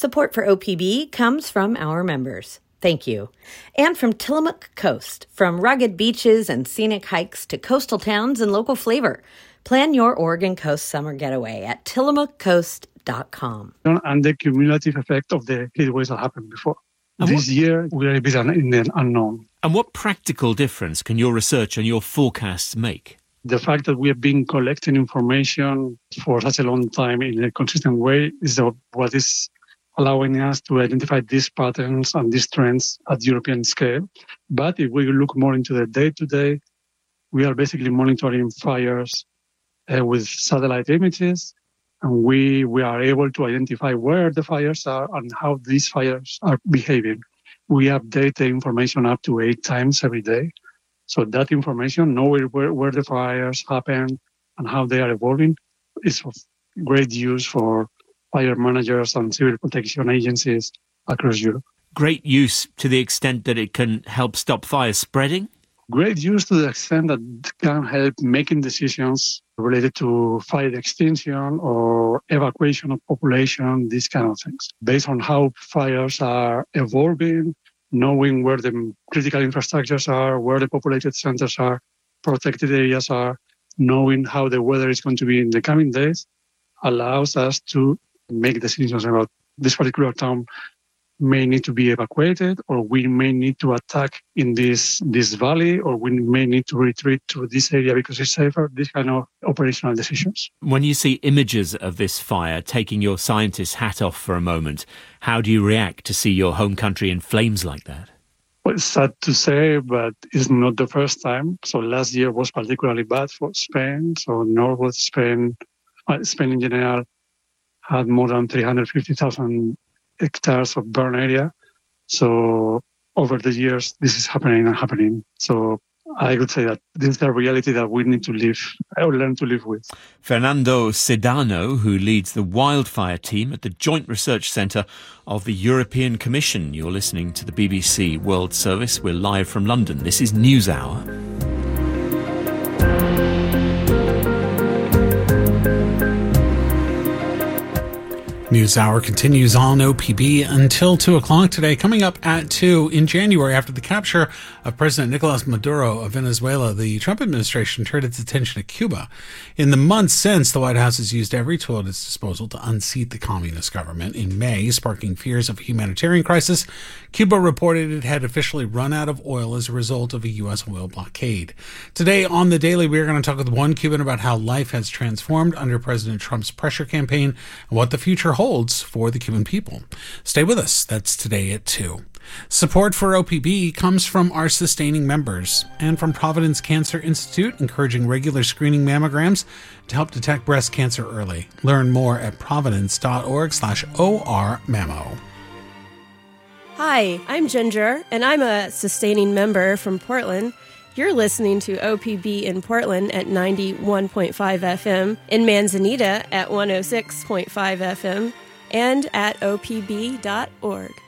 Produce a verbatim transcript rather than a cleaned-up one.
Support for O P B comes from our members. Thank you. And from Tillamook Coast, from rugged beaches and scenic hikes to coastal towns and local flavor. Plan your Oregon Coast summer getaway at tillamook coast dot com. And the cumulative effect of the heat waves that happened before. And this what, year, we are a bit in the unknown. And what practical difference can your research and your forecasts make? The fact that we have been collecting information for such a long time in a consistent way is what is allowing us to identify these patterns and these trends at European scale. But if we look more into the day-to-day, we are basically monitoring fires uh, with satellite images, and we, we are able to identify where the fires are and how these fires are behaving. We update the information up to eight times every day. So that information, knowing where, where the fires happen and how they are evolving, is of great use for fire managers and civil protection agencies across Europe. Great use to the extent that it can help stop fires spreading? Great use to the extent that it can help making decisions related to fire extinction or evacuation of population, these kind of things. Based on how fires are evolving, knowing where the critical infrastructures are, where the populated centers are, protected areas are, knowing how the weather is going to be in the coming days, allows us to make decisions about this particular town may need to be evacuated, or we may need to attack in this this valley, or we may need to retreat to this area because it's safer, these kind of operational decisions. When you see images of this fire, taking your scientist's hat off for a moment, how do you react to see your home country in flames like that? Well, it's sad to say, but it's not the first time. So last year was particularly bad for Spain. So northwest Spain, uh, Spain in general, had more than three hundred fifty thousand hectares of burn area. So over the years, this is happening and happening. So I would say that this is a reality that we need to live, or learn to live with. Fernando Sedano, who leads the wildfire team at the Joint Research Centre of the European Commission. You're listening to the B B C World Service. We're live from London. This is NewsHour. NewsHour continues on O P B until two o'clock today. Coming up at two in January, after the capture of President Nicolas Maduro of Venezuela, the Trump administration turned its attention to Cuba. In the months since, the White House has used every tool at its disposal to unseat the communist government. In May, sparking fears of a humanitarian crisis, Cuba reported it had officially run out of oil as a result of a U S oil blockade. Today on The Daily, we're going to talk with one Cuban about how life has transformed under President Trump's pressure campaign and what the future holds for the Cuban people. Stay with us. That's today at two. Support for O P B comes from our sustaining members and from Providence Cancer Institute, encouraging regular screening mammograms to help detect breast cancer early. Learn more at providence.org slash OR mammo. Hi, I'm Ginger, and I'm a sustaining member from Portland. You're listening to O P B in Portland at ninety-one point five F M, in Manzanita at one oh six point five F M, and at O P B dot org.